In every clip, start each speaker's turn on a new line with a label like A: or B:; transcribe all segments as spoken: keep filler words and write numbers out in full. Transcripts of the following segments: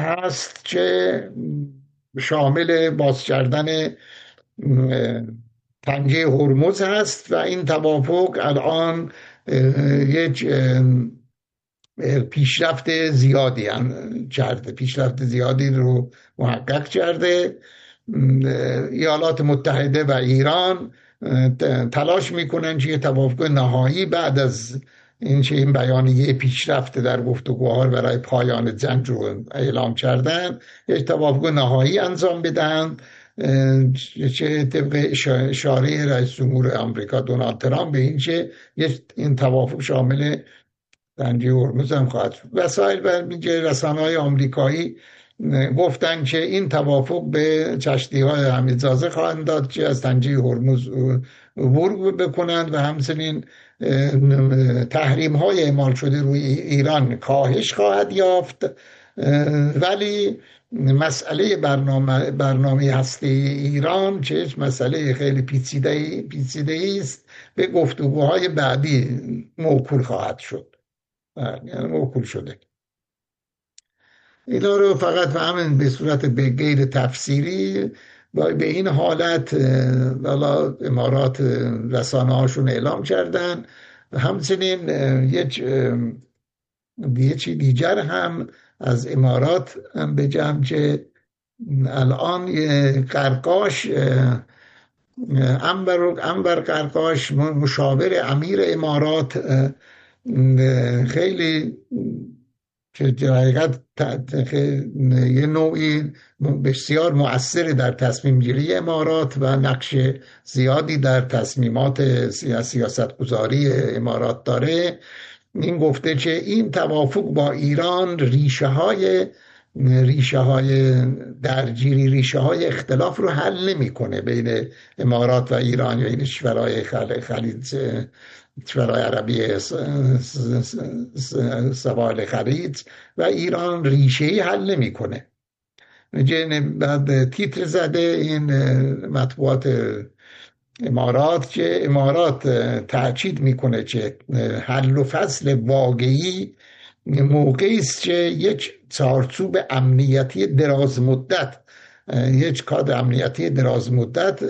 A: هست که شامل باز کردن پنجه هرمز هست و این توافق الان یک پیشرفت زیادی هم کرده پیشرفت زیادی رو محقق کرده. ایالات متحده و ایران تلاش میکنن که یه توافق نهایی بعد از این که این بیانیه پیشرفت در گفتگوها برای پایان جنگ رو اعلام کردن یک توافق نهایی انجام بدن چه طبق اشاره رئیس جمهور آمریکا دونالد ترامپ به این که این توافق شامل پنجه هرمز هم خواهد شد. وسایل و رسانه‌های آمریکایی گفتن که این توافق به کشتی‌های حمیدزاده خواهند داد که از پنجه هرمز عبور بکنند و همچنین تحریم‌های اعمال شده روی ایران کاهش خواهد یافت. ولی مسئله برنامه برنامه هسته ایران که مسئله خیلی پیچیده پیچیده است به گفتگوهای بعدی موکول خواهد شد، یعنی موکول شده. اینا رو فقط و همین به صورت به غیر تفسیری به این حالت والا امارات رسانه هاشون اعلام کردن. همچنین یک یه چی دیگر هم از امارات هم بگم که الان قرقاش انور انور قرقاش مشاور امیر امارات خیلی که در حقیقت یه نوعی بسیار مؤثر در تصمیم گیری امارات و نقش زیادی در تصمیمات سیاست گذاری امارات داره، این گفته که این توافق با ایران ریشه های ریشه های درگیری ریشه های اختلاف رو حل نمی‌کنه بین امارات و ایران یا این کشورهای خلیج کشورهای عربی سواحل خلیج و ایران ریشه‌ای حل نمی‌کنه. بعد تیتر زده این مطبوعات امارات که امارات تأکید میکنه که حل و فصل واقعی موقعی است که یک چارچوب امنیتی دراز مدت یک کادر امنیتی دراز مدت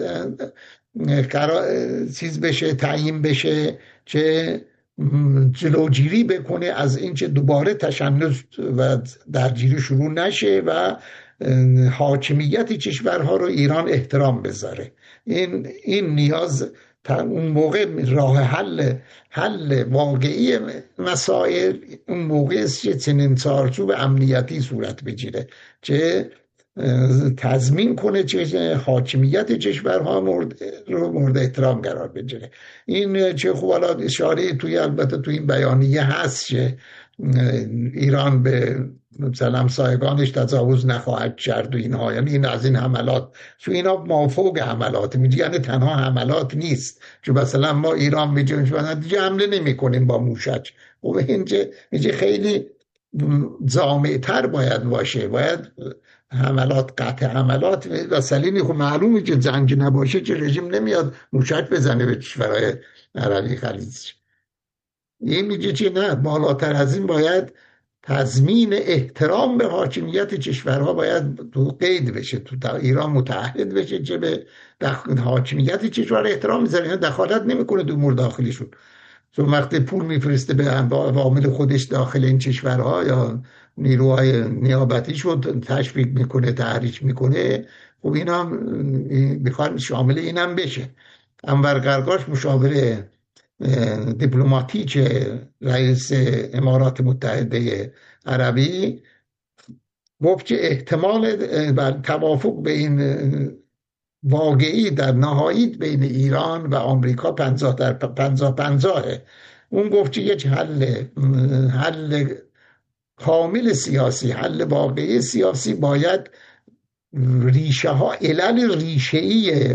A: چیز بشه تعیین بشه که جلوگیری بکنه از اینکه دوباره تشنج و درگیری شروع نشه و حاکمیت کشورها رو ایران احترام بذاره. این این نیاز اون موقع راه حل حل واقعی مسائل اون موقع است که چنین چارچوب امنیتی صورت بگیره که تضمین کنه که حاکمیت کشورها مورد رو مورد احترام قرار بگیره. این چه خوب حالا اشاره توی البته توی این بیانیه هست که ایران به مثلا همسایگانش تجاوز نخواهد کرد و اینها، یعنی این از این حملات چون اینا مافوق حملات میگه، یعنی تنها حملات نیست که مثلا ما ایران میگیم دیگه حمله نمی کنیم با موشک و اینجا میگه خیلی جامع‌تر باید باشه، باید حملات قطع حملات و سلینی خب معلومه که جنگ نباشه که رژیم نمیاد موشک بزنه به کشورهای عربی خلیج. این میگه که نه، بالاتر از این باید تضمین احترام به حاکمیت کشورها باید تو قید بشه، تو ایران متعهد بشه که به حاکمیت کشور احترام میذاره، دخالت نمیکنه تو امور داخلیشون. چون وقتی پول میفرسته به عوامل خودش داخل این کشورها یا نیروهای نیابتی شد تشویق میکنه تحریک میکنه، خب این هم میخواد شامل این هم بشه. انور قرقاش مشاور دیپلماتیک رئیس امارات متحده عربی گفت که احتمال توافق به این واقعی در نهایی بین ایران و آمریکا پنجاه در پنجاه پنجاهه. اون گفت که یک حل حل کامل سیاسی، حل واقعی سیاسی باید ریشه ها علل ریشه‌ای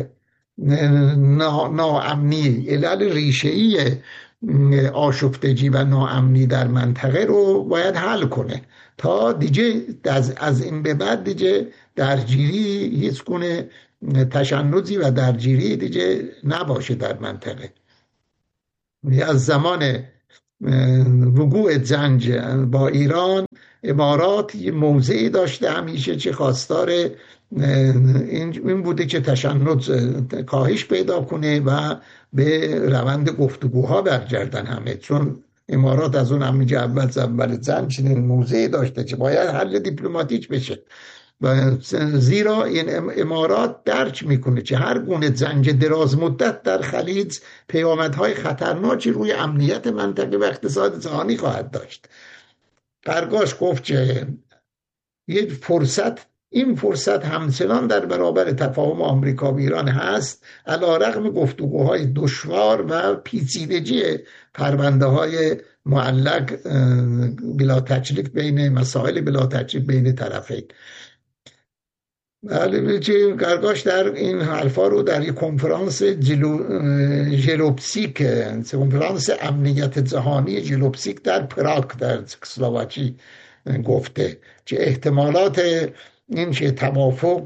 A: ناامنی علل ریشه‌ای آشفتگی و ناامنی در منطقه رو باید حل کنه تا دیگه از, از این به بعد دیگه درگیری هیچ گونه تشنجی و درگیری دیگه نباشه در منطقه. از زمان وقوع جنگ با ایران، امارات یه موضعی داشته همیشه که خواستار این بوده که تشنج کاهش پیدا کنه و به روند گفتگوها برگردن همه، چون امارات از اون همیشه اول اول جنگ چنین موضعی داشته که باید حل دیپلماتیک بشه و زیرا این امارات درک میکنه که هر گونه جنگ دراز مدت در خلیج پیامدهای خطرناکی روی امنیت منطقه و اقتصاد جهانی خواهد داشت. قرگاش گفت که یک فرصت این فرصت همچنان در برابر تفاهم آمریکا و ایران هست، علیرغم گفتگوهای دشوار و پیچیدگی پرونده های معلق بلا تکلیف بین مسائل بلا تکلیف بین طرفین. بله، که قرگاش در این حرفا رو در یک کنفرانس ژلوپسیک، کنفرانس امنیت جهانی ژلوپسیک در پراگ در چکسلواکی گفته که احتمالات این که توافق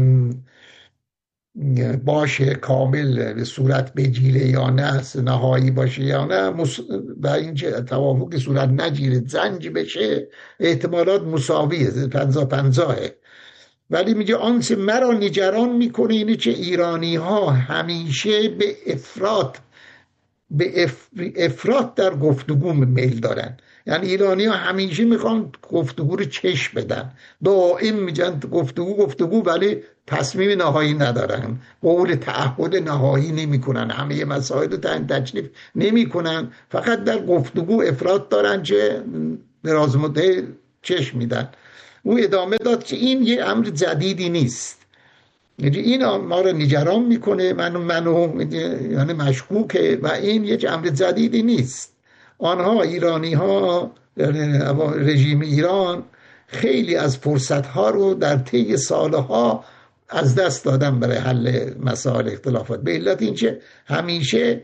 A: باشه کامل به صورت بگیره یا نه، نهایی باشه یا نه، و این که توافق صورت نگیره جنگ بشه، احتمالات مساویه، پنجاه پنجاهه. ولی میگه آنچه مرا نگران میکنه اینه که ایرانی ها همیشه به افراط به افراط در گفتگو میل دارن. یعنی ایرانی ها همیشه میخوان گفتگو رو چش بدن، دائم میگن گفتگو گفتگو ولی تصمیم نهایی ندارن، قول تعهد نهایی نمیکنن، همه مسائل رو تکلیف نمیکنن، فقط در گفتگو افراط دارن که دراز مدت چش میدن. او ادامه داد که این یه امر جدیدی نیست، این ما رو نگران میکنه، منو منو یعنی مشکوکه و این یک امر جدیدی نیست. آنها ایرانی ها، رژیم ایران خیلی از فرصت ها رو در طی سالها از دست دادن برای حل مسائل اختلافات، به علت اینکه همیشه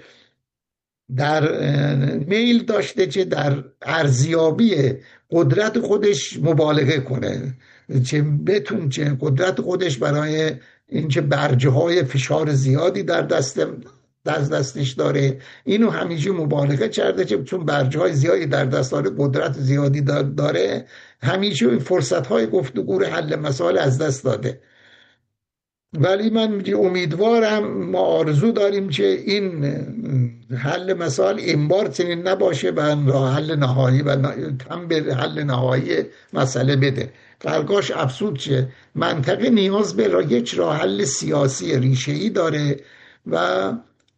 A: در میل داشته که در ارزیابی قدرت خودش مبالغه کنه، چه بتون چه قدرت خودش برای اینکه برجه های فشار زیادی در دست در دستش داره، اینو همیشه مبالغه کرده که چون برجه های زیادی در دست داره، قدرت زیادی داره، همیشه این فرصت های گفتگو حل مسائل از دست داده. ولی من امیدوارم، ما آرزو داریم که این حل مسائل این بار چنین نباشه و راه حل نهایی و هم به حل نهایی مسئله بده. قرگاش افسود که منطقه نیاز به یک راه حل سیاسی ریشه‌ای داره و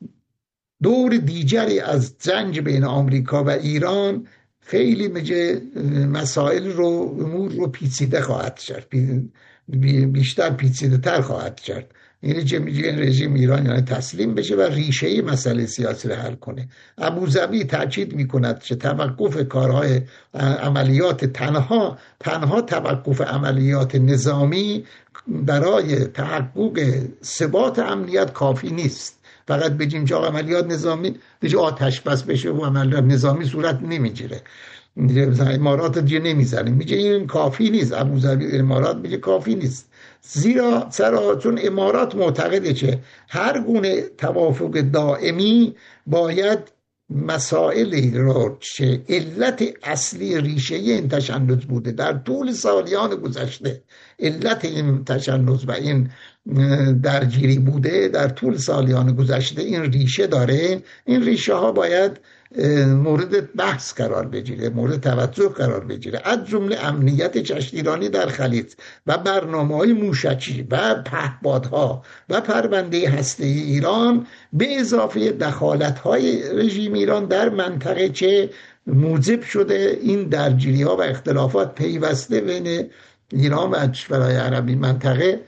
A: دور دیگری از جنگ بین آمریکا و ایران خیلی میگه مسائل رو امور رو پیچیده خواهد کرد، بیشتر پیچیده تر خواهد کرد. یعنی که میگه رژیم ایران یعنی تسلیم بشه و ریشه مسئله سیاسی رو حل کنه. ابوظبی تاکید میکند که توقف کارهای عملیات تنها تنها توقف عملیات نظامی برای تحقق ثبات امنیت کافی نیست. فقط بگیم که عملیات نظامی دیگه آتش بس بشه و عملیات نظامی صورت نمیگیره، امارات دیگه نمیزنه، میگه این کافی نیست. ابوظبی امارات میگه کافی نیست، زیرا سرا چون امارات معتقده که هر گونه توافق دائمی باید مسائلی را که علت اصلی ریشه این تشنج بوده در طول سالیان گذشته، علت این تشنج و این درگیری بوده در طول سالیان گذشته، این ریشه داره، این ریشه ها باید مورد بحث قرار بگیره، مورد توجه قرار بگیره، از جمله امنیت کشتیرانی در خلیج و برنامه‌های موشکی و پهپادها و پرونده هسته‌ای ایران، به اضافه دخالت‌های رژیم ایران در منطقه که موجب شده این درگیری‌ها و اختلافات پیوسته بین ایران و کشورهای عربی منطقه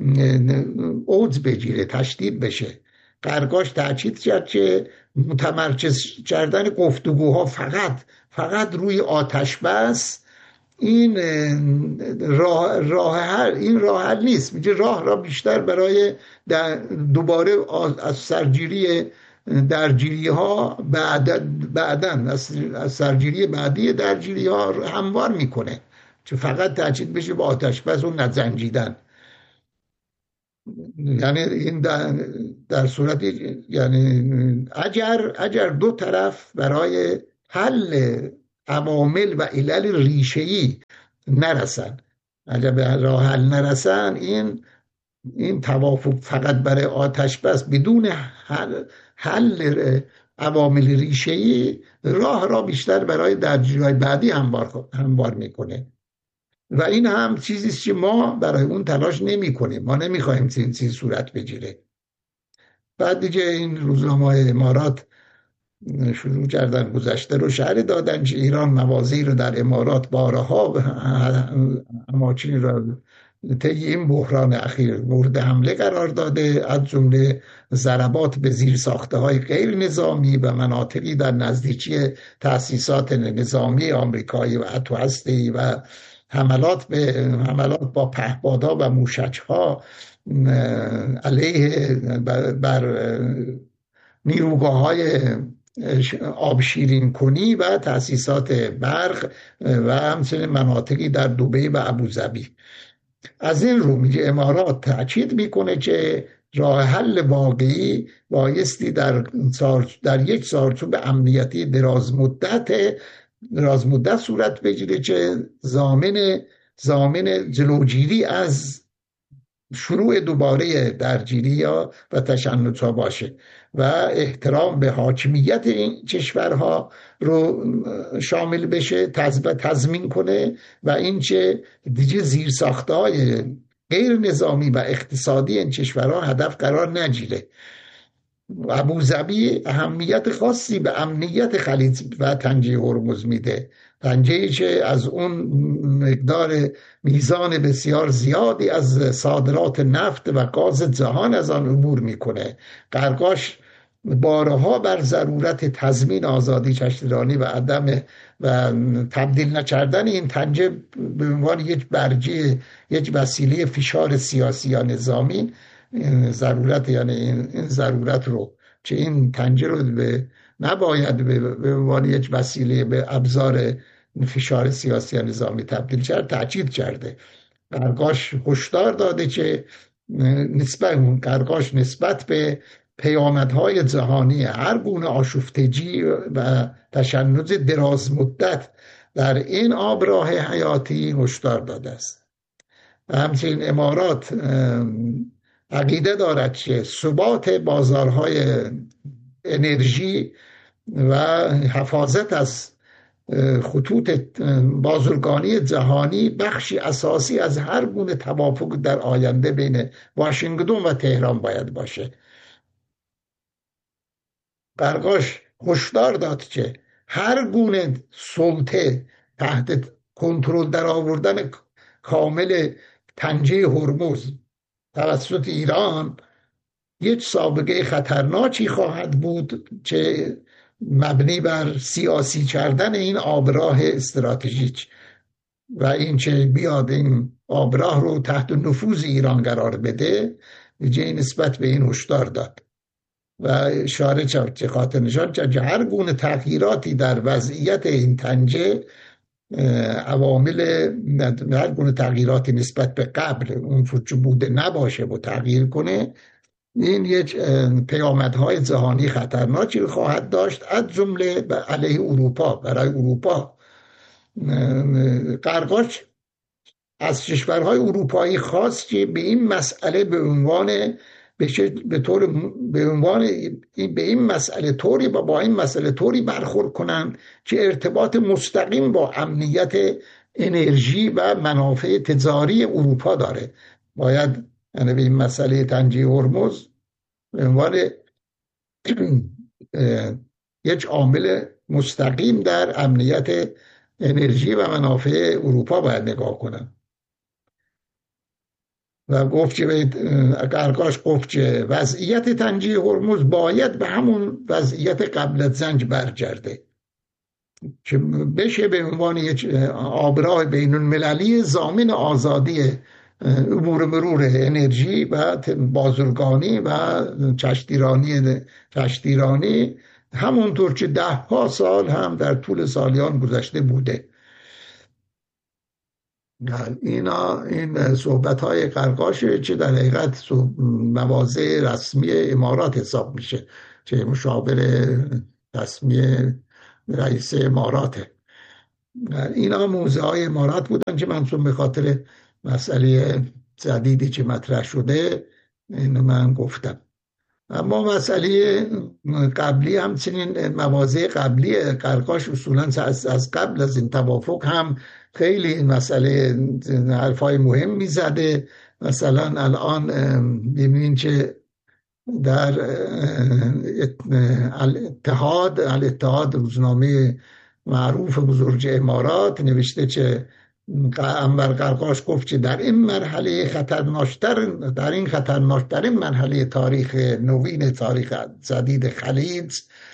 A: اوج بگیره، تشدید بشه. قرگاش تاکید کرد که متمرکز کردن گفتگوها فقط فقط روی آتش بس این راه راه حل این راه حل نیست. میگه راه را بیشتر برای دوباره از سرگیری درگیری ها بعد بعدن از سرگیری بعدی درگیری ها هموار میکنه، که فقط تاکید بشه با آتش بس و نزنجیدن. یعنی این در, در صورت یعنی اگر اگر دو طرف برای حل عوامل و علل ریشه‌ای نرسن. اگر به راه حل نرسن، این این توافق فقط برای آتش بس بدون حل, حل عوامل ریشه‌ای راه را بیشتر برای درگیری‌های بعدی هموار هموار میکنه. و این هم چیزی است که ما برای اون تلاش نمی کنیم. ما نمیخوایم این چیز صورت بگیره. بعد دیگه این روزنامه‌های امارات شروع کردن گذشته رو شهر دادن که ایران موازی رو در امارات بارها اماکن را طی این بحران اخیر مورد حمله قرار داده، از جمله ضربات به زیر ساخته های غیر نظامی و مناطقی در نزدیکی تأسیسات نظامی آمریکایی و اتو هسته‌ای و حملات به حملات با پهپادها و موشک‌ها علیه بر, بر نیروگاه های آب شیرین کنی و تأسیسات برق و همچنین مناطقی در دبی و ابوظبی. از این رو میگه امارات تأکید میکنه که راه حل واقعی بایستی در در یک چارچوب امنیتی دراز مدت دراز مدت صورت بگیره که ضامن ضامن جلوگیری از شروع دوباره درگیری یا و تشنج‌ها باشه و احترام به حاکمیت این کشورها رو شامل بشه، تضمین کنه و اینکه دیگه زیر ساختهای غیر نظامی و اقتصادی این کشورها هدف قرار نگیره. ابوظبی اهمیت خاصی به امنیت خلیج و تنگه هرمز میده، تنگه‌ای که از اون مقدار میزان بسیار زیادی از صادرات نفت و گاز جهان از آن عبور میکنه. قرقاش بارها بر ضرورت تضمین آزادی کشتیرانی و عدم و تبدیل نکردن این تنگه به عنوان یک برجه، یک وسیله فشار سیاسی یا نظامی ضرورت، یعنی این ضرورت رو که این تنگه رو به نباید به عنوان یک وسیله به ابزار فشار سیاسی یا نظامی تبدیل کرد تاکید کرده. قرقاش هشدار داده که نسبت قرقاش نسبت به پیامدهای جهانی هر گونه آشفتگی و تشنج دراز مدت در این آبراه حیاتی هشدار داده است. و همچنین امارات عقیده دارد که ثبات بازارهای انرژی و حفاظت از خطوط بازرگانی جهانی بخشی اساسی از هر گونه توافق در آینده بین واشنگتن و تهران باید باشه. قرقاش هشدار داد که هر گونه سلطه تحت کنترل در آوردن کامل تنگه هرمز توسط ایران یک سابقه خطرناکی خواهد بود که مبنی بر سیاسی کردن این آبراه استراتژیک و این که بیاد این آبراه رو تحت نفوذ ایران قرار بده، جای نسبت به این هشدار داد و اشاره کرد که خاطر نشان که هر گونه تغییراتی در وضعیت این تنگه عوامل هر گونه تغییراتی نسبت به قبل اون که بوده نباشه و تغییر کنه، این یک پیامدهای جهانی خطرناکی خواهد داشت، از جمله علیه اروپا. برای اروپا قرقاش از کشورهای اروپایی خواست که به این مسئله به عنوان به طور به عنوان به این مسئله طوری با با این مسئله طوری برخورد کنند که ارتباط مستقیم با امنیت انرژی و منافع تجاری اروپا داره. باید یعنی به این مسئله تنگه هرمز به عنوان یک عامل مستقیم در امنیت انرژی و منافع اروپا باید نگاه کنند. و گفت که قرقاش گفت که وضعیت تنگه هرمز باید به همون وضعیت قبل از جنگ برگرده که بشه به عنوان یک آبراه بین المللی ضامن آزادی امور مرور انرژی و بازرگانی و کشتیرانی کشتیرانی همونطور که ده ها سال هم در طول سالیان گذشته بوده. اینا این صحبت های قرقاشه که در حقیقت مواضع رسمی امارات حساب میشه که مشاور رسمی رئیس اماراته. اینا موضع های امارات بودن که منصوب به خاطر مسئله جدیدی که مطرح شده اینو من گفتم. اما مسئله قبلی همچنین مواضع قبلی قرقاش اصولا از, از قبل از این توافق هم خیلی این مسئله حرفای مهم میزده. مثلا الان ببینید که در الاتحاد الاتحاد روزنامه معروف بزرگ امارات نوشته که انور قرقاش گفت که در این مرحله خطرناکتر در این خطرناکترین مرحله تاریخ نوین تاریخ جدید خلیج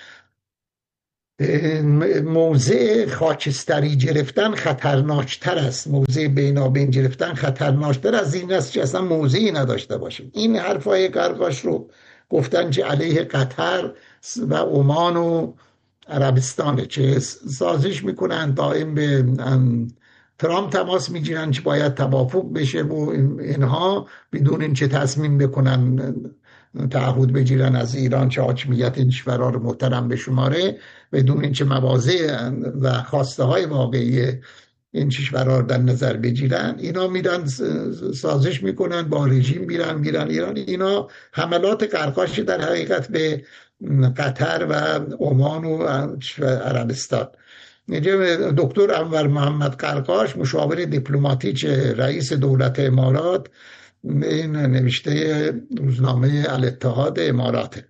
A: موضع خاکستری گرفتن خطرناکتر است، موضع بینابین گرفتن خطرناکتر از این است که اصلا موضعی نداشته باشیم. این حرفای قرقاش رو گفتن که علیه قطر و عمان و عربستانه که سازش میکنن، دائم به ترامپ تماس میگیرن که باید توافق بشه و اینها بدون اینکه تصمیم بکنن تعهد بگیرن از ایران که حاکمیت این کشورها رو محترم بشماره، بدون اینکه مواضع و خواسته های واقعی این کشورها رو در نظر بگیرن، اینا میرن سازش میکنن با رژیم، میرن میرن ایران. اینا حملات قرقاش در حقیقت به قطر و عمان و عربستان. دکتر انور محمد قرقاش مشاور دیپلماتیک رئیس دولت امارات این نوشته روزنامه الاتحاد اماراته.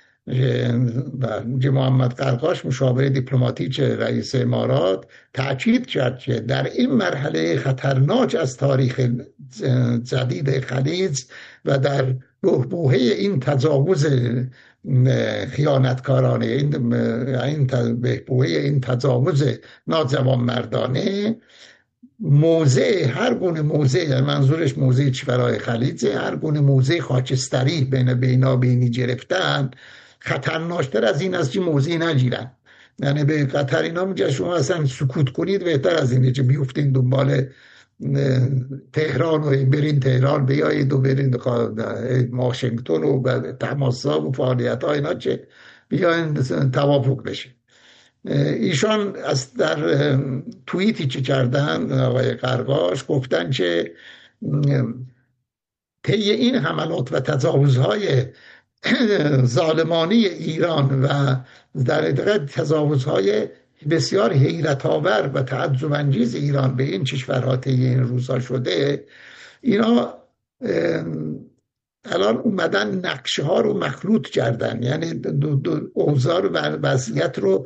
A: محمد قرقاش مشاور دیپلماتیک رئیس امارات تأکید کرد که در این مرحله خطرناک از تاریخ جدید خلیج و در بحبوحه این تجاوز خیانتکارانه این این بحبوحه این تجاوز ناجوانمردانه، موضع هر گونه موضع، منظورش موضع کشورهای خلیج، هر گونه موضع خاکستری بین بینابینی گرفتن خطرناکتر از این است که موضعی نگیرن. یعنی به قطر اینا میگه شما اصلا سکوت کنید بهتر از اینه که بیفتین دنبال تهران و برین تهران بیایید و برین واشنگتن و تماسا و فعالیت ها اینا که بیاین توافق بشه. ایشان از در توییتی که کردن آقای قرقاش گفتن که طی این حملات و تجاوزهای ظالمانه ایران و در حقیقت تجاوزهای بسیار حیرت آور و تعجب انگیز ایران به این کشورها طی این روزها شده، اینا الان اومدن نقشه ها رو مخلوط کردن، یعنی اوضاع و وضعیت رو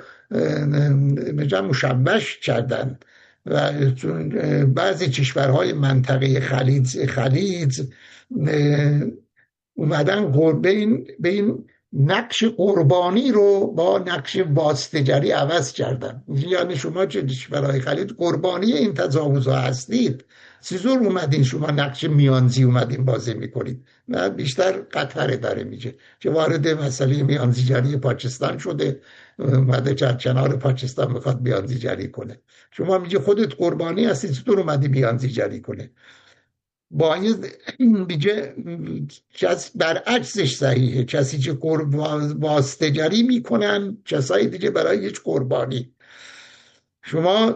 A: مشوش کردن و چون بعضی کشورهای منطقه خلیج خلیج اومدن به این, به این نقش قربانی رو با نقش واسطه‌گری عوض کردن. یعنی شما چه کشورهای خلیج قربانی این تجاوزها هستید، چطور اومدین شما نقش میانزی اومدین بازی میکنید؟ نه، بیشتر قطر داره میگه که وارد مسئله میانزیگری پاکستان شده، اومده در کنار پاکستان میخواد میانزیگری کنه. شما میگه خودت قربانی هستی، چطور اومدی میانزیگری کنه؟ باید میگه برعکسش صحیحه، کسی که واسطه‌گری میکنن کسایی دیگه برای هیچ قربانی. شما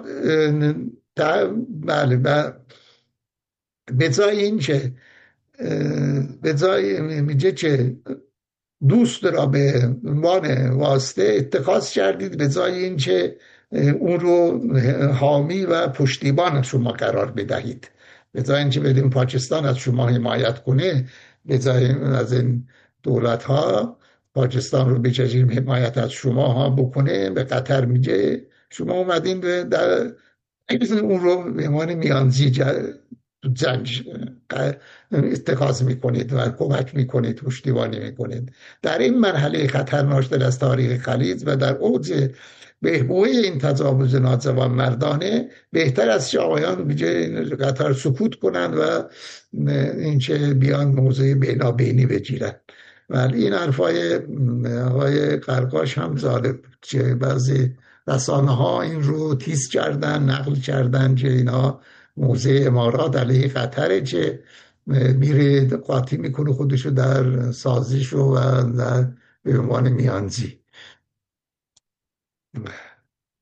A: بله به جای این که به جای میگه که دوست را به عنوان واسطه اتخاذ کردید، به جای این که اون رو حامی و پشتیبان شما قرار بدهید، به جای اینکه بدیم پاکستان از شما حمایت کنه، به جای از این دولت ها پاکستان رو بچشیم حمایت از شما ها بکنه، به قطر میگه شما اومدین در اون رو به عنوان میانزی جنگ اتخاذ میکنید و کمک میکنید، پشتیبانی میکنید. در این مرحله خطرناکتر از تاریخ خلیج و در اوج بهبوحه این تجاوز ناجوان مردانه، بهتر از آقایان میگه قطر سکوت کنن و اینکه بیان موضوع بینابینی بگیرن. ولی این حرفای آقای قرقاش هم ظالم که بعضی رسانه ها این رو تیز کردن، نقل کردن که اینا موضع امارات علیه قطره که میره قاطی میکنه خودشو در سازش و در به عنوان میانزی.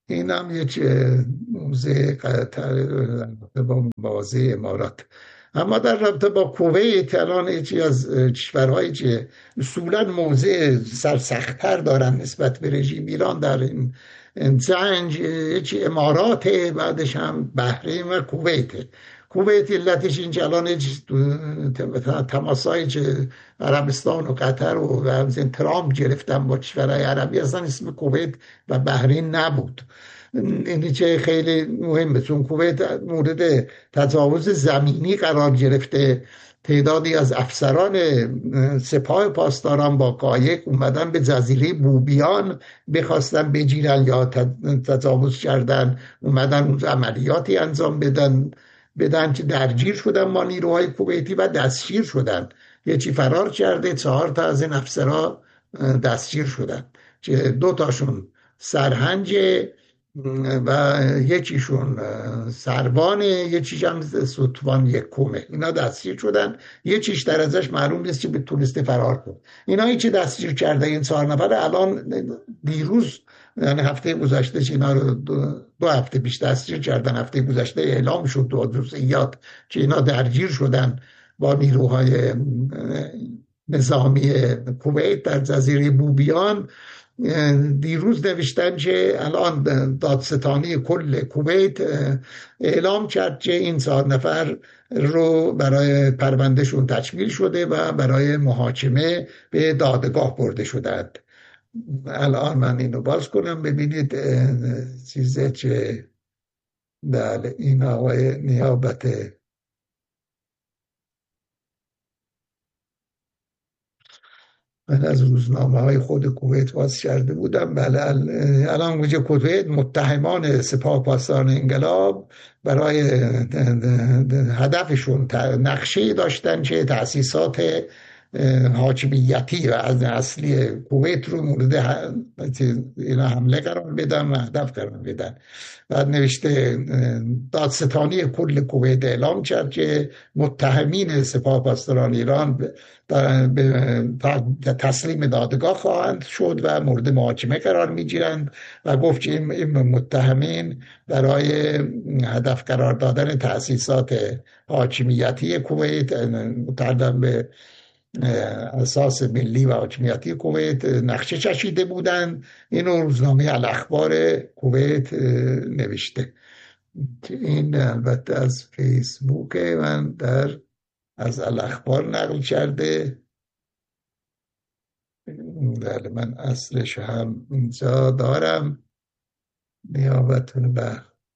A: این هم یک موزه قطر با موازه امارات. اما در رابطه با کویت الان یکی از کشورهایی که اصولا موضع سرسخت‌تر دارن نسبت به رژیم ایران در این جنگ، یکی اماراته، بعدش هم بحرین و کویت. کویت علتش این که الان تماسایی که عربستان و قطر و همزن ترامپ گرفتن با کشورهای عربی اصلا اسم کویت و بحرین نبود. اینی که خیلی مهمه، چون کویت مورد تجاوز زمینی قرار گرفته. تعدادی از افسران سپاه پاسداران با قایق اومدن به جزیره بوبیان بخواستن بگیرن یا تجاوز کردن، اومدن اونجا عملیاتی انجام بدن بدن که درگیر شدن با نیروهای کویتی و دستگیر شدن. یکی فرار کرده، چهار تا از این افسرها دستگیر شدن که دو تاشون سرهنگ و یکیشون سربانه، یکیش هم ستوان یکمه. اینا دستگیر شدن. یکیش در ازش معلوم نیست که به تونسته فرار کنه. اینا که دستگیر کرده این چهار نفر الان دیروز، یعنی هفته گذشته که اینا رو دو, دو هفته پیش دستگیر کردن، هفته گذشته اعلام شد دو جزئیات که اینا درگیر شدن با نیروهای نظامی کویت در جزیره بوبیان. دیروز نوشتن که الان دادستانی کل کویت اعلام کرد که این چهار نفر رو برای پروندهشون تکمیل شده و برای محاکمه به دادگاه برده شدند. الان من اینو باز کنم ببینید چیزه که بله این آقای نیابت من از روزنامه های خود کویت باز کرده بودم. بله الان وجه کویت متهمان سپاه پاسداران انقلاب برای هدفشون نقشه داشتن که تأسیسات حاکمیتی و از اصلی کویت رو مورد اینا حمله قرار بدن و هدف قرار بدن. بعد نوشته دادستانی کل کویت اعلام کرد که متهمین سپاه پاسداران ایران تسلیم دادگاه خواهند شد و مورد محاکمه قرار میگیرند و گفت که این متهمین برای هدف قرار دادن تأسیسات حاکمیتی کویت متعلق به اساس ملی و حاکمیتی کویت نقشه کشیده بودند. اینو روزنامه الاخبار کویت نوشته. این البته از فیسبوک من در از الاخبار نقل کرده. بله من اصلش هم اینجا دارم. نیابتون به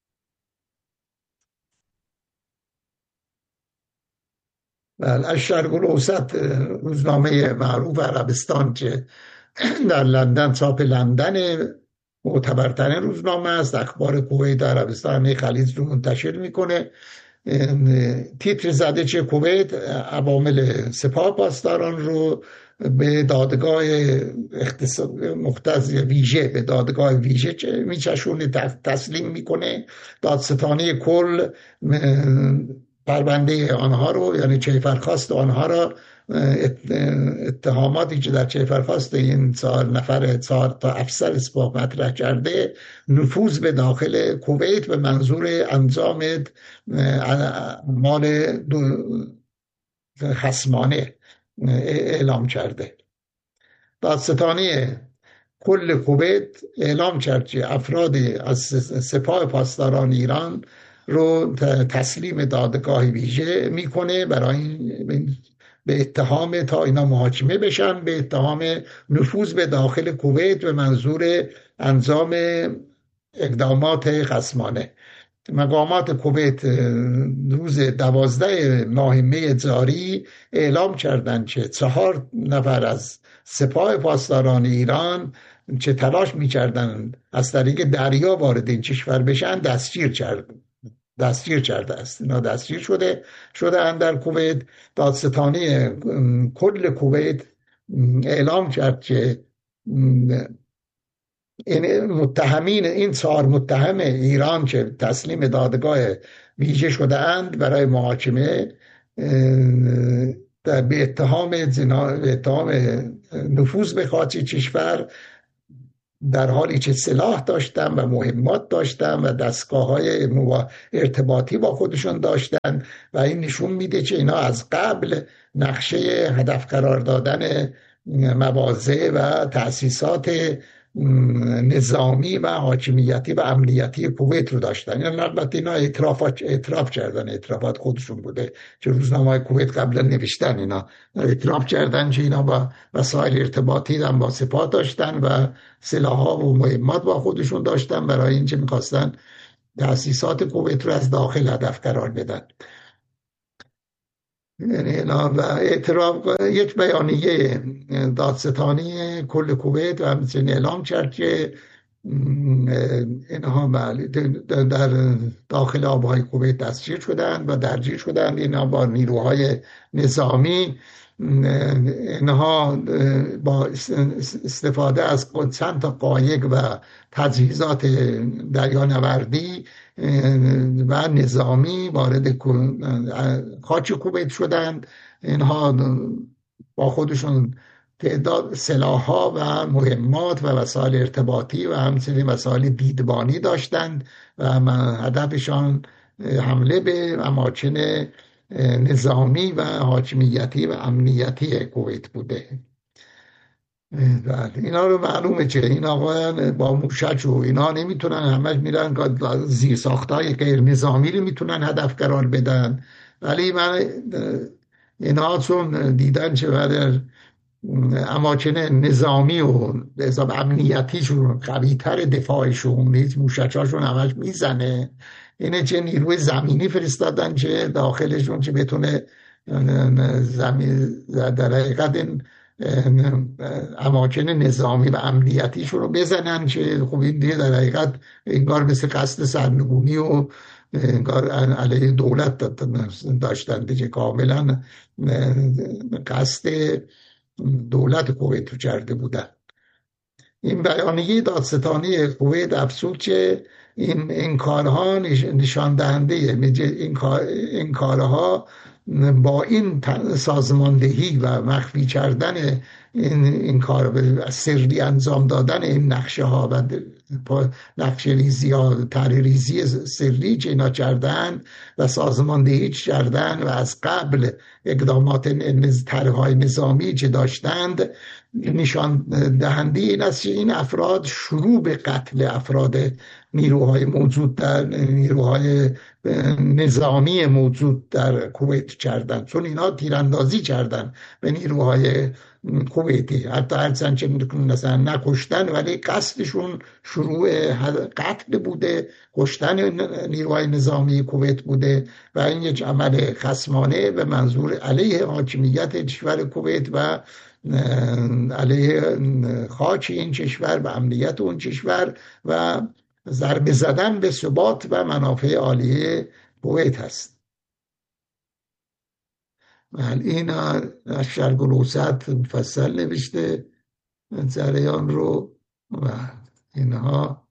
A: بله الشرق الاوسط، روزنامه معروف عربستان که در لندن، چاپ لندن، معتبرترین روزنامه است. اخبار کویت عربستان همه خلیج رو منتشر میکنه. تیتر زده چه کویت عوامل سپاه پاسداران رو به دادگاه مختص ویژه به دادگاه ویژه میچشونه، تسلیم میکنه. دادستانی کل پرونده آنها رو، یعنی کیفرخواست آنها را، اتهاماتی که در کیفرخواست این چهار نفر چهار تا افسر سپاه مطرح کرده، نفوذ به داخل کویت به منظور انجام اعمال خصمانه اعلام کرده. دادستانی کل کویت اعلام کرد که افراد از سپاه پاسداران ایران رو تسلیم دادگاه ویژه میکنه برای به اتهام تا اینا محاکمه بشن به اتهام نفوذ به داخل کویت به منظور انجام اقدامات خصمانه. مقامات کویت روز دوازده ماه می جاری اعلام کردند که چهار نفر از سپاه پاسداران ایران که تلاش می‌کردند از طریق دریا وارد این کشور بشن دستگیر کرد دستگیر کرده است. اینا دستگیر شده شده اند در کویت. دادستانی کل کویت اعلام کرد که این متهمین، این چهار متهم ایران که تسلیم دادگاه ویژه شده اند برای محاکمه به اتهام زنا، به اتهام نفوذ به خاک کشور در حالی که سلاح داشتن و مهمات داشتن و دستگاه های ارتباطی با خودشون داشتن و این نشون میده که اینا از قبل نقشه هدف قرار دادن مواضع و تأسیسات نظامی و حاکمیتی و امنیتی کویت رو داشتن. یعنی البته اینا اعتراف اعتراف کردن، اعترافات خودشون بوده که روزنامه‌های کویت قبلا نوشتن، اینا اعتراف کردن که اینا با وسایل ارتباطی هم با سپاه داشتن و سلاح‌ها و مهمات با خودشون داشتن برای اینکه می‌خواستن تأسیسات کویت رو از داخل هدف قرار بدن. یعنی و اعتراف یک بیانیه دادستانی کل کویت و همچنین اعلام کرد که اینها در داخل آبهای کویت دستگیر شدند و درگیر شدند. اینها با نیروهای نظامی، اینها با استفاده از چند تا قایق و تجهیزات دریانوردی و نظامی وارد خاک کویت شدند. اینها با خودشون تعداد سلاح‌ها و مهمات و وسایل ارتباطی و همچنین وسایل دیدبانی داشتند و هدفشان حمله به اماکن نظامی و حاکمیتی و امنیتی کویت بوده. اینا رو معلومه که این آقایان با موشک و اینا نمیتونن، همش میرن زیر ساختای غیر نظامی رو میتونن هدف قرار بدن، ولی من اینا چون دیدن که در اماکن نظامی و به حساب امنیتیشون قوی تر دفاعشون، هیچ موشکاشون همش میزنه، اینه که نیروی زمینی فرستادن که داخلشون که بتونه زمین در حقیقت این اماکن نظامی و امنیتیشون رو بزنن که خب این دیگه در حقیقت انگار مثل قصد سرنگونی و انگار علیه دولت داشتن که کاملا قصد دولت کویت رو کرده بودن. این بیانیه دادستانی کویت افزود که این این کارها نشان دهنده این کار این کارها با این سازماندهی و مخفی کردن این این کار سری انجام دادن این نقشه ها و نقشه ریزی ها طرح ریزی سری که اینا کردن و سازماندهی کردن و از قبل اقدامات طرح های نظامی که داشتند نشان دهنده این است که این افراد شروع به قتل افراد نیروهای موجود در نیروهای نظامی موجود در کویت کردن، چون اینا تیراندازی کردن به نیروهای کویتی، حتی هرچند که مثلا نکشتن ولی قصدشون شروع قتل بوده، کشتن نیروهای نظامی کویت بوده و این یک عمل خصمانه به منظور علیه حاکمیت کشور کویت و علیه خاک این کشور و امنیت اون کشور و ضربه زدن به ثبات و منافع عالیه کویت هست. این از شرق الاوسط مفصل نوشته جریان رو و اینها.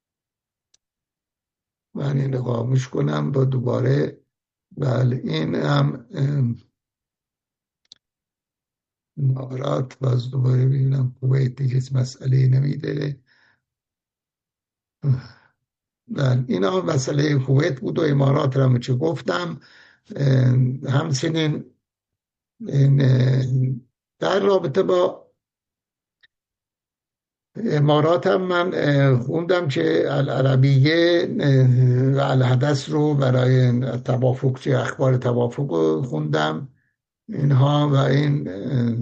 A: من این رو خاموش کنم با دوباره. بله این هم امارات باز دوباره ببینم کویت دیگه مسئله نمیده. بله این هم مسئله کویت بود و امارات رو چه گفتم. همچنین در رابطه با امارات هم من خوندم که العربیه و الحدث رو برای توافق چه اخبار توافق رو خوندم اینها و این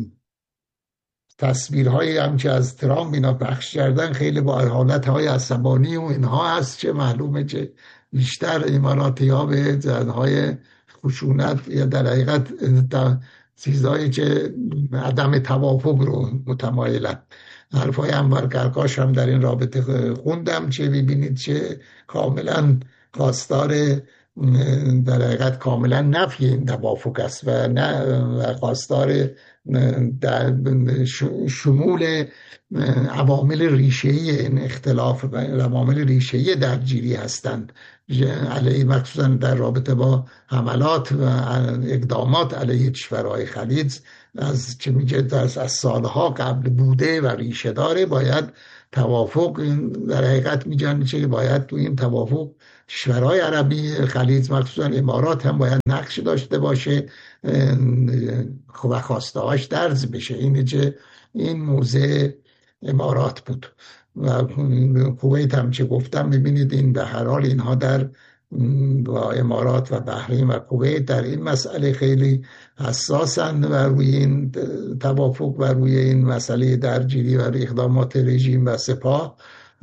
A: تصویرهایی هم که از ترامپ اینا پخش کردن خیلی با حالتهای عصبانی و اینها هست که معلومه که بیشتر اماراتی ها به جنهای خشونت یا در حقیقت چیزهایی که عدم توافق رو متمایلن. حرفای انور قرقاش هم در این رابطه خوندم که ببینید که کاملا خواستار در حقیقت کاملا نفی این توافق است و نه و خواستار در شمول عوامل ریشه‌ای این اختلاف و عوامل ریشه‌ای درگیری هستند علیه، مخصوصا در رابطه با حملات و اقدامات علیه کشورهای خلیج از چه میگه از سالها قبل بوده و ریشه داره. باید توافق در حقیقت میگن که باید تو این توافق کشورهای عربی خلیج مخصوصا امارات هم باید نقش داشته باشه و خواستهاش درز بشه. اینه که این موضع امارات بود. و کویت هم چه گفتم، میبینید این به هر حال اینها در با امارات و بحرین و کویت در این مسئله خیلی حساسند و روی این توافق و روی این مسئله درگیری و اقدامات رژیم و سپاه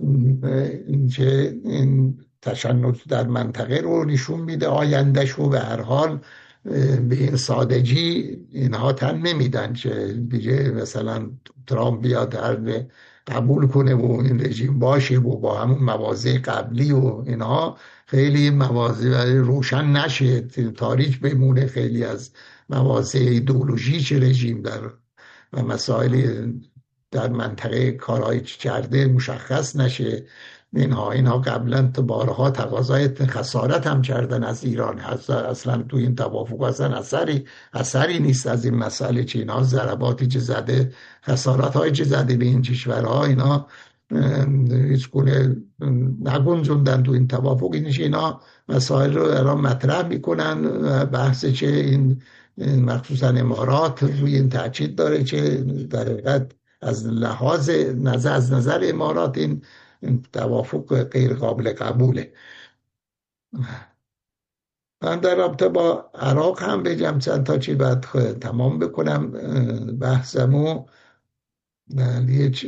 A: که این تشنج در منطقه رو نشون میده، آیندهش رو به هر حال به این سادگی اینها تن نمیدن که دیگه مثلا ترامپ بیاد هر قبول کنه و این رژیم باشه و با همون مواضع قبلی و اینها خیلی مواضع روشن نشه، تاریک بمونه خیلی از مواضع ایدئولوژیک رژیم در و مسائل در منطقه کارهای کرده مشخص نشه. اینها اینها قبلا تو بارها تقاضای خسارت هم کردن از ایران، اصلا تو این توافق اصلا اثری اثری نیست از این مسئله که اینها ضرباتی که زده، خسارت هایی که زده به این کشورها، اینا هیچ گونه نگنجوندن تو این توافق. اینش اینا مسائل رو الان مطرح میکنن و بحث که این مخصوصا امارات روی این تاکید داره که در حقیقت از لحاظ نظر از نظر امارات این توافق غیر قابل قبوله. من در رابطه با عراق هم بگم چند تا چی بعد تمام بکنم بحثمو. یک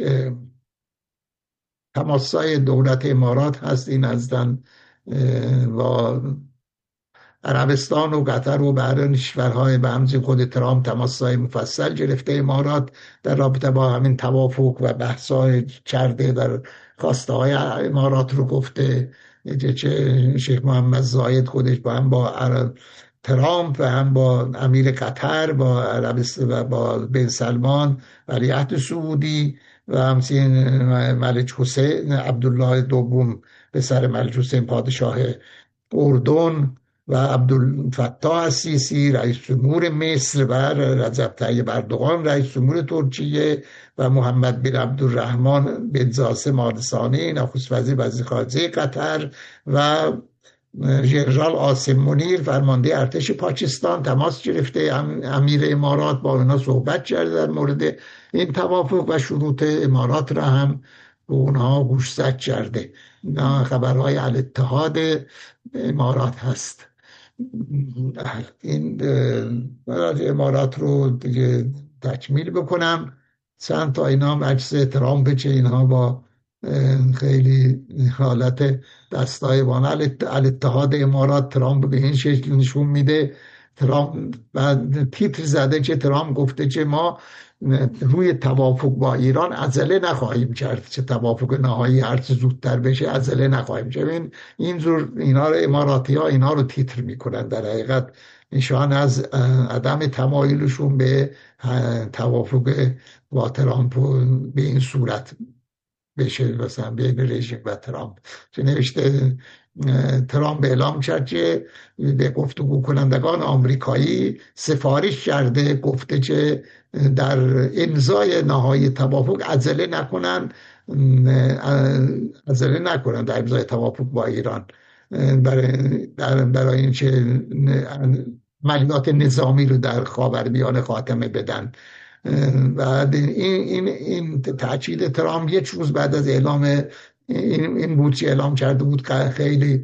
A: تماسای دولت امارات هست، این ازدن با عربستان و قطر و بحرین کشورهای به همزه خود ترامپ تماسای مفصل گرفته امارات در رابطه با همین توافق و بحث‌های کرده، در خواسته های امارات رو گفته که شیخ محمد زاید خودش با هم با ترامپ و هم با امیر قطر با عربستان و با بن سلمان ولیعهد سعودی و همچنین ملک حسین عبدالله دوم پسر ملک حسین پادشاه اردن و عبدالفتاح السیسی رئیس جمهور مصر و رجب طیب اردوغان رئیس جمهور ترکیه و محمد بن عبدالرحمن بن جاسم آل ثانی نخست وزیر وزیر خارجه قطر و ژنرال عاصم منیر فرمانده ارتش پاکستان تماس گرفته. امیر امارات با اونا صحبت کرده در مورد این توافق و شروط امارات را هم به اونها گوشزد کرده. اینا خبرهای الاتحاد امارات هست. این امارات رو دیگه تکمیل بکنم. چند تا اینا مجلس ترامپ چه اینها با خیلی حالت دستای بانه الاتحاد امارات ترامپ به این شکل نشون میده. ترامپ بعد تیتر زده که ترامپ گفته که ما روی توافق با ایران عجله نخواهیم کرد، چه توافق نهایی هر چه زودتر بشه عجله نخواهیم کرد. این اینجور اینا رو اماراتی ها اینا رو تیتر میکنن، در حقیقت نشان از عدم تمایلشون به توافق با ترامپ به این صورت بشه مثلا بین رژیم و ترامپ. چه نوشته ترامپ اعلام کرد که به گفتگو کنندگان آمریکایی سفارش کرده، گفته که در امضای نهایی توافق عجله نکنن عجله نکنن در امضای توافق با ایران برای برای اینکه عملیات نظامی رو در خاورمیانه خاتمه بدن. بعد این این این تاکید ترامپ یک روز بعد از اعلام این این بود که اعلام کرده بود که خیلی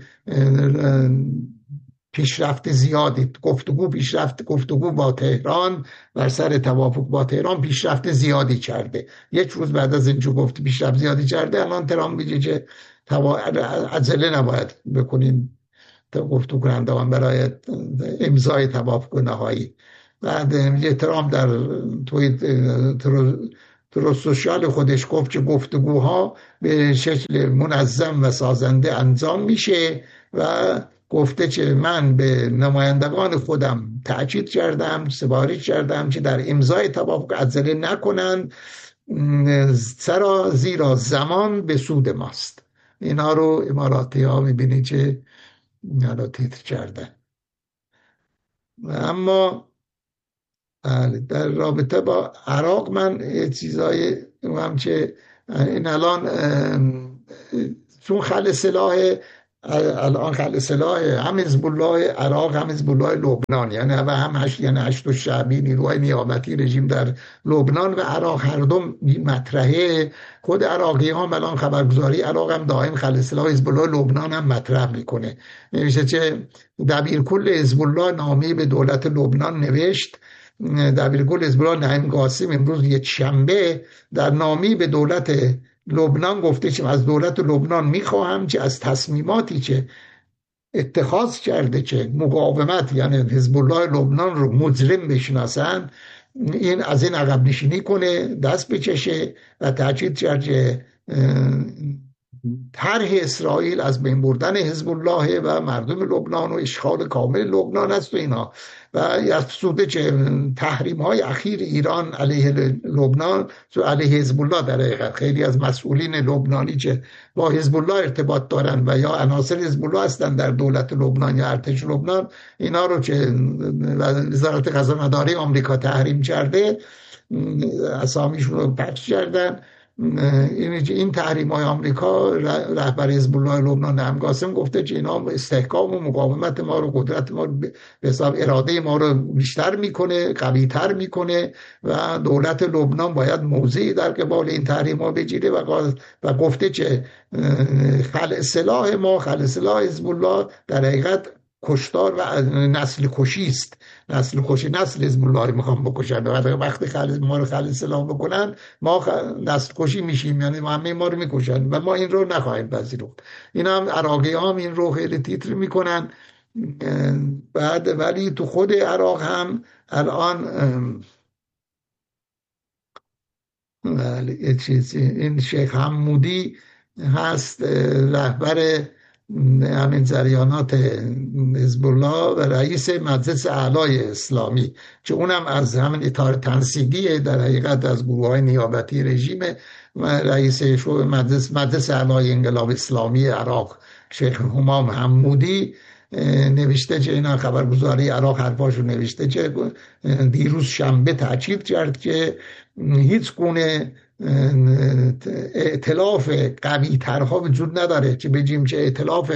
A: پیشرفت زیادی گفتگو پیشرفت گفتگو با تهران بر سر توافق با تهران پیشرفت زیادی کرده. یک روز بعد از اینجا گفت پیشرفت زیادی کرده، الان ترامپ میگه که عجله نباید بکنین گفتگو کنندگان برای امضای توافق نهایی. بعد ترامپ در توی ترو سوشال خودش گفت که گفتگوها به شکل منظم و سازنده انجام میشه و گفته که من به نمایندگان خودم تأکید کردم سفارش کردم که در امضای توافق عجله نکنن، سرا زیرا زمان به سود ماست. اینا رو اماراتی ها میبینی که حالا تیتر کردن. اما بله، در رابطه با عراق من یه چیزای هم که این الان چون خل سلاح الان خل سلاح هم حزب الله عراق هم حزب الله لبنان، یعنی هم هشت یعنی هشت و شعبی نیروهای نیابتی رژیم در لبنان و عراق هر دو مطرحه. خود عراقی هم الان خبرگزاری عراق هم دائم خل سلاح حزب الله لبنان هم مطرح میکنه. نمیشه چه دبیرکل حزب الله نامه به دولت لبنان نوشت. دبیرکل حزب الله نعیم قاسم امروز یک شنبه در نامی به دولت لبنان گفته که از دولت لبنان میخواهم که از تصمیماتی که اتخاذ کرده که مقاومت یعنی حزب الله لبنان رو مجرم بشناسن، این از این عقب نشینی کنه، دست بکشه و تاکید کرد که طرح اسرائیل از بین بردن حزب الله و مردم لبنان و اشغال کامل لبنان است و اینا، و افزوده که تحریم های اخیر ایران علیه لبنان و علیه حزب الله در حقیقت خیلی از مسئولین لبنانی که با حزب الله ارتباط دارن و یا عناصر حزب الله هستن در دولت لبنان یا ارتش لبنان، اینا رو که وزارت خزانه‌داری آمریکا تحریم کرده اسامیشون رو پخش کردن. این تحریم های آمریکا رهبر حزب الله لبنان نعیم قاسم گفته که اینا استحکام و مقاومت ما رو، قدرت ما رو به حساب اراده ما رو بیشتر میکنه، قوی تر میکنه و دولت لبنان باید موضعی در قبال این تحریم ها بگیره و و گفته که خلع سلاح ما، خلع سلاح حزب الله در حقیقت کشتار و نسل کشی است. نسل کشی، نسل حزب الله میخوام بکشن. وقتی خالص ما رو خالص سلام بکنن ما خ... نسل کشی میشیم، یعنی همه ما رو میکشن و ما این رو نخواهیم پذیرفت. این هم عراقی هم این رو خیلی تیتر میکنن. بعد ولی تو خود عراق هم الان ولی چیزی این شیخ حمودی هست رهبر همین جریانات حزب الله و رئیس مجلس اعلای اسلامی که اونم از همین اطار تنسیقی در حقیقت از گروه های نیابتی رژیم و رئیس مجلس مجلس اعلای انقلاب اسلامی عراق شیخ همام حمودی نوشته که اینا خبرگزاری عراق حرفاشو نوشته که دیروز شنبه تاکید کرد که هیچ گونه ائتلاف قوی ترها وجود نداره که بگیم که ائتلاف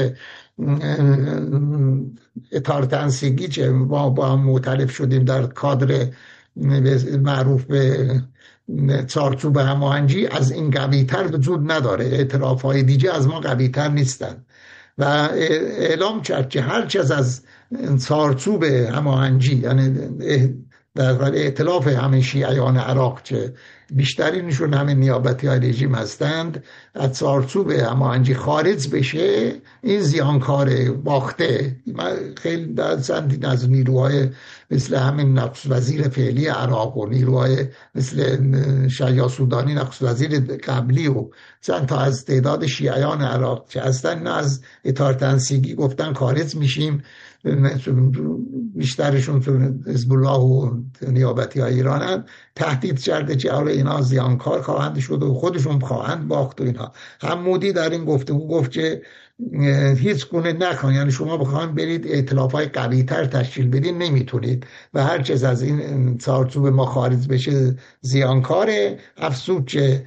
A: اطار تنسیقی که ما با هم معترف شدیم در کادر معروف به چارچوب هماهنگی از این قوی تر وجود نداره، ائتلاف های دیگه از ما قوی تر نیستن و اعلام کرد که هر چیز از چارچوب هماهنگی یعنی در ائتلاف همه شیعیان عراق که بیشترینشون همه نیابتی های رژیم هستند از چارچوب هماهنگی خارج بشه، این زیانکار باخته. خیلی چندین از نیروهای مثل همین نخست وزیر فعلی عراق و نیروهای مثل شیا سودانی نخست وزیر قبلی و چند تا از تعداد شیعیان عراق که هستن از اطار تنسیقی گفتن خارج میشیم. بیشترشون تو حزب الله و نیابتی های ایران هم تهدید کرده که آره اینا زیانکار خواهند شد و خودشون خواهند باخت و اینا. حمودی در این گفتگو گفت که هیچ گونه نکن، یعنی شما بخواید برید ائتلاف های قوی تر تشکیل بدین نمیتونید و هر چیز از این چارچوب ما خارج بشه زیانکاره. افسود که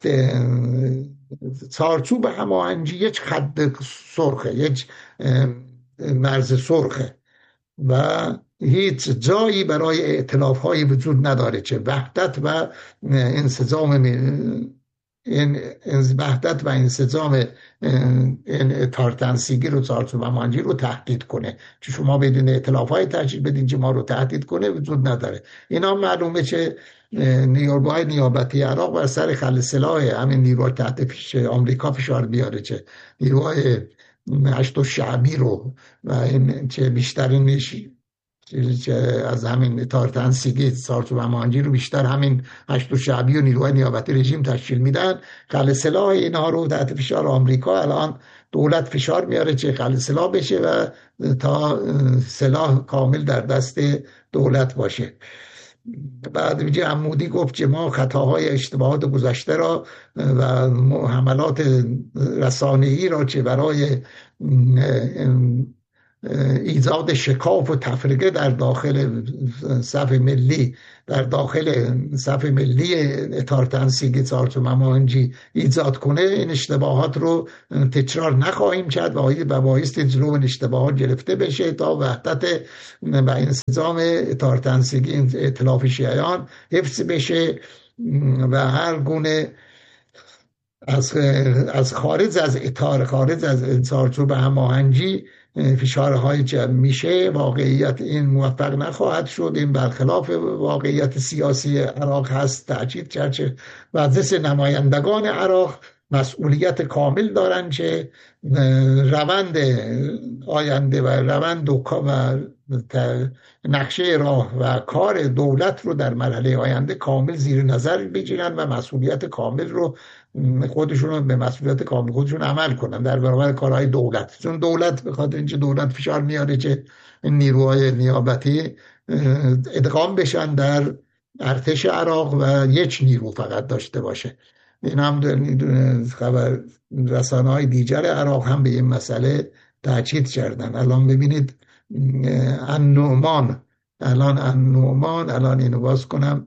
A: چارچوب هماهنگی یک خط سرخه، یک مرز سرخه و هیچ جایی برای ائتلاف های وجود نداره که وحدت و انسجام این وحدت و انسجام این اطار تنسیقی رو چارچوب هماهنگی رو تهدید کنه که شما بدون ائتلاف های تشکیل بدین که ما رو تهدید کنه وجود نداره. اینا معلومه که نیروهای نیابتی عراق بر سر خل سلاح همین نیروهای تحت پیش آمریکا فشار بیاره که نیروهای هشت و شعبی رو و این چه بیشترینش از همین اطار تنسیقی چارچوب هماهنگی رو بیشتر همین هشت و شعبی و نیروهای نیابتی رژیم تشکیل میدن. خل سلاح اینها رو تحت فشار آمریکا الان دولت فشار میاره که خل سلاح بشه و تا سلاح کامل در دست دولت باشه. بعد میگه عمودی گفت که ما خطاهای اشتباهات گذشته را و حملات رسانه‌ای را که برای ایجاد شکاف و تفرقه در داخل صف ملی در داخل صف ملی اطار تنسیقی چارت ممانجی ایجاد کنه، این اشتباهات رو تکرار نخواهیم کرد و بایستی جلو این اشتباهات گرفته بشه تا وحدت و انسجام اطار تنسیقی ائتلاف شیعیان حفظ بشه و هر گونه از از خارج از اطار خارج از چارچوب هماهنگی فشارهای جمع میشه، واقعیت این موفق نخواهد شد. این برخلاف واقعیت سیاسی عراق هست. تأکید کرد که مجلس نمایندگان عراق مسئولیت کامل دارن که روند آینده و روند و نقشه راه و کار دولت رو در مرحله آینده کامل زیر نظر بگیرن و مسئولیت کامل رو خودشون به مسئولیت کامل خودشون عمل کنن در برابر کارهای دولت. چون دولت به خاطر اینکه دولت فشار میاره که نیروهای نیابتی ادغام بشن در ارتش عراق و یک نیرو فقط داشته باشه. این هم خبر رسانه های دیگر عراق هم به این مسئله تاکید کردن. الان ببینید النعمان الان النعمان الان اینو باز کنم،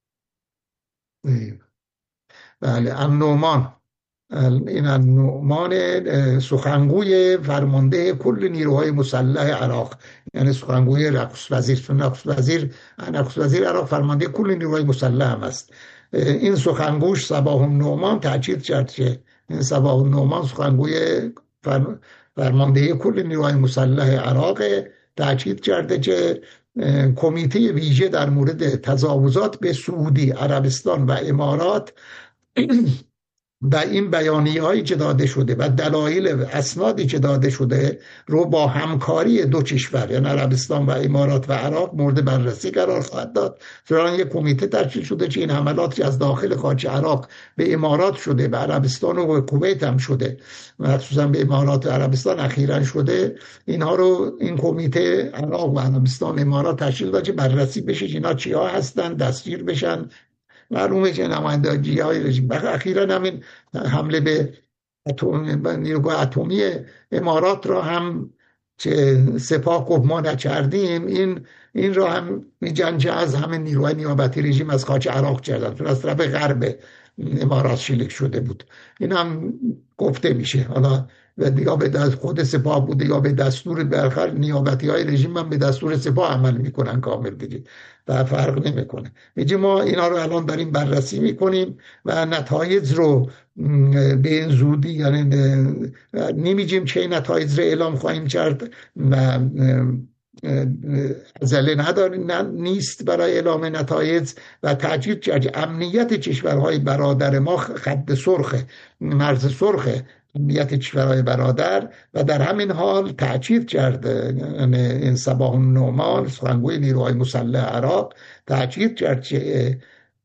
A: بله النعمان این النعمان سخنگوی فرمانده کل نیروهای مسلح عراق، یعنی سخنگوی نخست وزیر نخست وزیر نخست وزیر عراق فرمانده کل نیروهای مسلح هم است. این سخنگوش صباح النعمان تاکید کرد که این صباح النعمان سخنگوی فرمانده کل نیروهای مسلح عراق تاکید کرده که کمیته ویژه در مورد تجاوزات به سعودی، عربستان و امارات و این بیانیه هایی که داده شده و دلایل اسنادی که داده شده رو با همکاری دو کشور یعنی عربستان و امارات و عراق مورد بررسی قرار خواهد داد. چون یک کمیته تشکیل شده که این حملات که از داخل خاک عراق به امارات شده، به عربستان و کویت هم شده، مخصوصا به امارات و عربستان اخیراً شده، اینها رو این کمیته عراق و عربستان امارات تشکیل داد که بررسی بشه اینا چیا هستن، دستگیر بشن. معلومه که نمایندگی های رژیم اخیراً همین حمله به نیروگاه اتمی امارات را هم که سپاه گفت ما نکردیم، این این را هم میگن که از همین نیروهای نیابتی رژیم از خاک عراق کردن، چون از طرف غرب امارات شلیک شده بود. این هم گفته میشه. حالا یا به دست خود سپاه بوده یا به دستور برخر نیابتی های رژیم هم به دستور سپاه عمل میکنن کامل دیگه و فرق نمیکنه. میگه ما اینا رو الان داریم بررسی میکنیم و نتایج رو به این زودی یعنی نمیگیم چه نتایج رو اعلام خواهیم کرد و عجله نداریم نیست برای اعلام نتایج و تاکید کرد امنیت کشورهای برادر ما خط سرخه، مرز سرخه امنیت کشورهای برادر و در همین حال تاکید کرد این صباح النعمان سخنگوی نیروهای مسلح عراق تاکید کرد که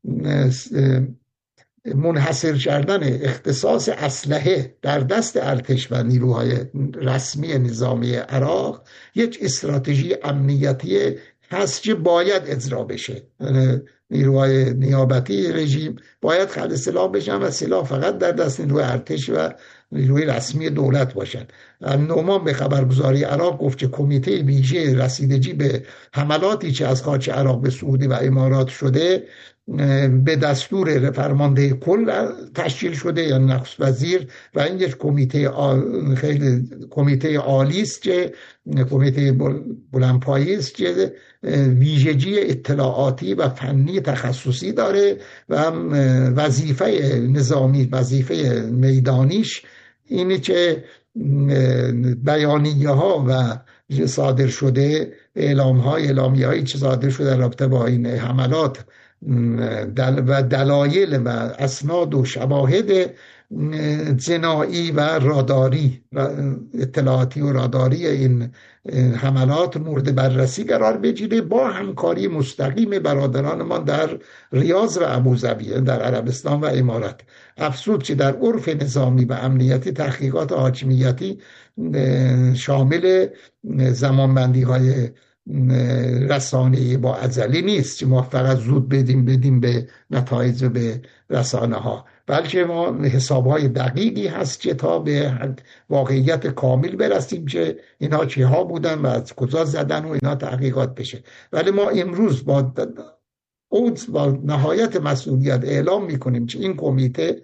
A: منحصر کردن اختصاص اسلحه در دست ارتش و نیروهای رسمی نظامی عراق یک استراتژی امنیتی هست که باید اجرا بشه. نیروهای نیابتی رژیم باید خلع سلاح بشن و سلاح فقط در دست نیروی ارتش و نیروی رسمی دولت باشن. نعمان به خبرگزاری عراق گفت که کمیته ویژه رسیدگی به حملاتی که از خاک عراق به سعودی و امارات شده به دستور فرمانده کل تشکیل شده یا نخست وزیر و این یک کمیته خیلی کمیته عالی است که کمیته بلندپایه است که ویژگی اطلاعاتی و فنی تخصصی داره و وظیفه نظامی وظیفه میدانیش اینه که بیانیه ها و صادر شده اعلام های اعلامیه هایی که صادر شده در رابطه با این حملات دل و دلایل و اسناد و شواهد جنایی و راداری اطلاعاتی و راداری این حملات مورد بررسی قرار بگیره با همکاری مستقیم برادران ما در ریاض و ابوظبی در عربستان و امارات. افزود که در عرف نظامی و امنیتی تحقیقات حاکمیتی شامل زمانبندی های رسانه‌ای با عجله نیست که ما فقط زود بدیم بدیم به نتایج و به رسانه ها. بلکه ما حسابهای دقیقی هست که تا به واقعیت کامل برسیم که اینها چی ها بودن و از کجا زدن و اینها تحقیقات بشه. ولی ما امروز با اوج با نهایت مسئولیت اعلام میکنیم که این کمیته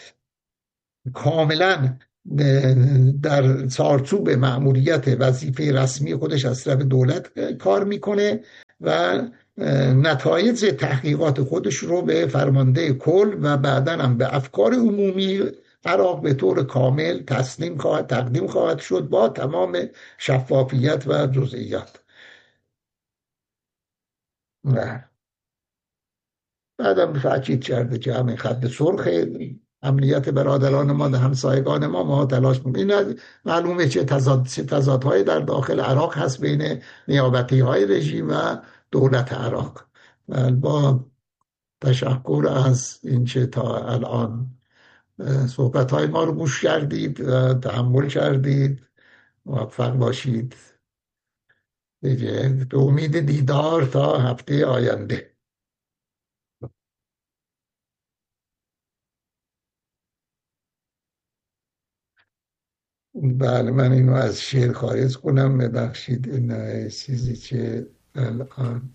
A: کاملا در چارچوب مأموریت وظیفه رسمی خودش از طرف دولت کار میکنه و نتایج تحقیقات خودش رو به فرمانده کل و بعداً هم به افکار عمومی عراق به طور کامل تسلیم خواهد تقدیم خواهد شد با تمام شفافیت و جزئیات. نه بعدم تأکید کرده که همین خط سرخ امنیت برادران ما، همسایگان ما، ما تلاش می‌کنیم. این معلومه چه تضاد چه تضادهای در داخل عراق هست بین نیابتی های رژیم و دولت عراق. و با تشکر از اینکه تا الان صحبت های ما رو گوش کردید و تحمل کردید. موفق باشید. دیگه به امید دیدار تا هفته آینده. بله من اینو از شعر خارج کنم، ببخشید. این چیزی که الان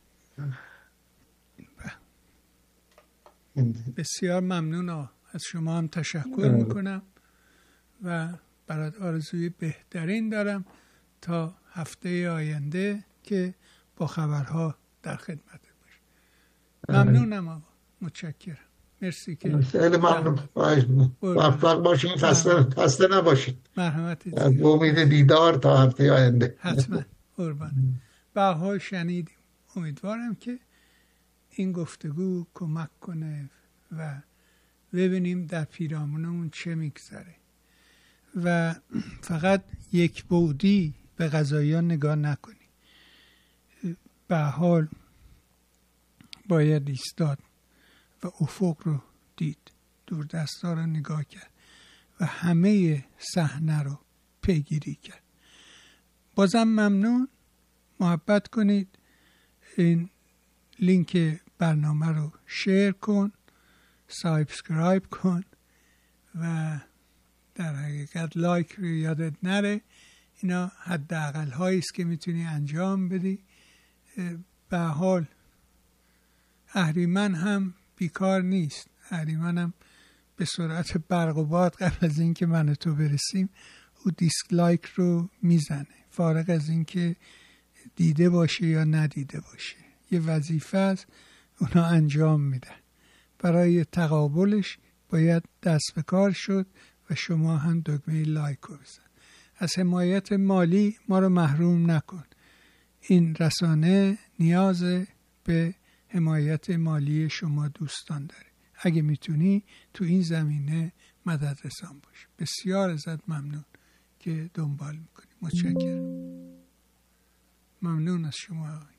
B: بسیار ممنونم از شما، هم تشکر میکنم و برات آرزوی بهترین دارم تا هفته آینده که با خبرها در خدمت باشم. ممنونم آقا، متشکرم. مرسی که
A: خیلی ممنون. موفق باشین، خسته خسته نباشید.
B: مرحمت.
A: امید دیدار تا هفته آینده.
B: حتما. قربان. بها شنیدیم. امیدوارم که این گفتگو کمک کنه و ببینیم در پیرامونمون چه میگذره و فقط یک بعدی به قضاییان نگاه نکنی. به حال باید ایستاد و افق رو دید، دور دستا رو نگاه کرد و همه صحنه رو پیگیری کرد. بازم ممنون. محبت کنید، این لینک برنامه رو شیر کن، سابسکرایب کن و در حقیقت لایک رو یادت نره. اینا حداقل هایی است که میتونی انجام بدی. به حال اهریمن هم بیکار نیست. اهریمن هم به سرعت برق و باد قبل از اینکه من و تو برسیم او دیسلایک رو میزنه، فارغ از اینکه دیده باشه یا ندیده باشه. یه وظیفه است، اونا انجام میدن. برای تقابلش باید دست به کار شد و شما هم دکمه لایک رو بزن. از حمایت مالی ما رو محروم نکن. این رسانه نیاز به حمایت مالی شما دوستان داره. اگه میتونی تو این زمینه مدد رسان باش. بسیار ازت ممنون که دنبال میکنی. متشکرم. ممنون از شما.